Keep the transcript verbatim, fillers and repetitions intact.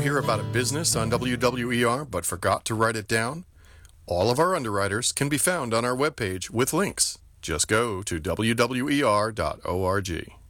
hear about a business on W W E R but forgot to write it down? All of our underwriters can be found on our webpage with links. Just go to W W E R dot org.